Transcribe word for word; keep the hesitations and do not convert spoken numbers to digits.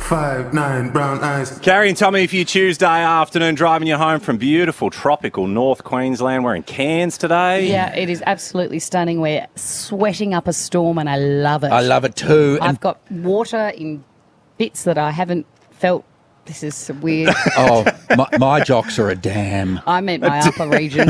five, nine, brown eyes. Carrie and Tommy, for you Tuesday afternoon, driving you home from beautiful tropical North Queensland. We're in Cairns today. Yeah, it is absolutely stunning. We're sweating up a storm and I love it. I love it too. I've got water in bits that I haven't felt. This is weird. Oh, my, my jocks are a dam. I meant my upper region.